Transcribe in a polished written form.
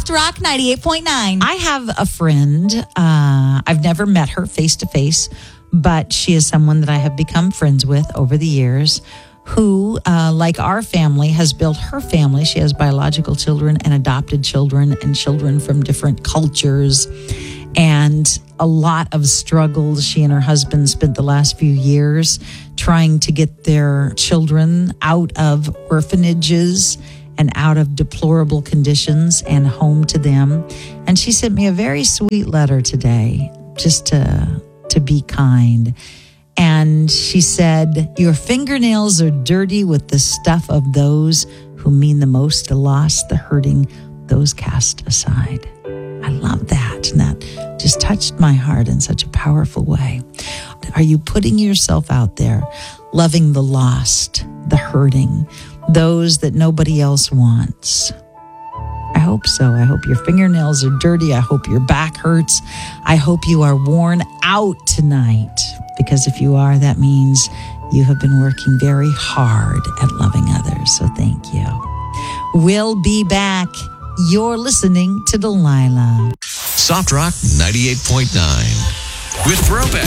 Soft Rock 98.9. I have a friend. I've never met her face to face, but she is someone that I have become friends with over the years who, like our family, has built her family. She has biological children and adopted children and children from different cultures, and a lot of struggles. She and her husband spent the last few years trying to get their children out of orphanages and out of deplorable conditions and home to them. And she sent me a very sweet letter today, just to be kind. And she said, "Your fingernails are dirty with the stuff of those who mean the most, the lost, the hurting, those cast aside." I love that. And that just touched my heart in such a powerful way. Are you putting yourself out there, loving the lost, the hurting, those that nobody else wants? I hope so. I hope your fingernails are dirty. I hope your back hurts. I hope you are worn out tonight, because if you are, that means you have been working very hard at loving others. So thank you. We'll be back. You're listening to Delilah. Soft Rock 98.9 with Throwback.